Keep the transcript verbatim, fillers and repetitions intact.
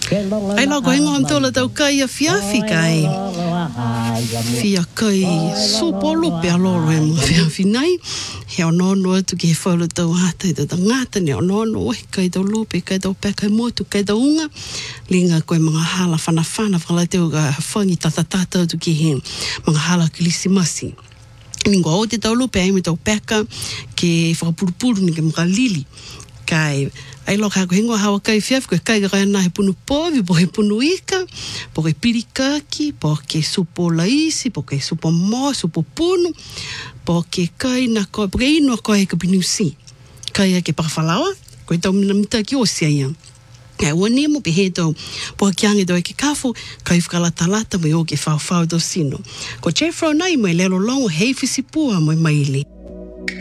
Ai lau ko hengo am tola tau kai a fiafi kai. Fia kai supo lupe a loro e mo fiafi nai. He o nono atu ki he whaula tau hata i tata ngata ne o nono oe kai tau lupe, kai tau peka i motu, kai tau unga. Linga koe mga hala whana whana whala teo ka whangi tata tata atu ki he mga hala kilisimasi. Ningo o te tau lupe ai me tau peka ke whakapurupuru ni ke mga lili. Kai ai lo ka ko hingo hawa kai fiaf ko kai ga na he punu povi po he punu ika po ke pirikaki po ke supo laisi po ke supo mo supo punu po ke kai na ko po ke ino ko he ka pinusi kai ke pa falawa ko tau mita ki o sia e woni mo pe heto po ke ange do ke kafu kai fkala talata mo o ke fa fa do sino ko chefro nai mo lelo longo he fisipua mo maili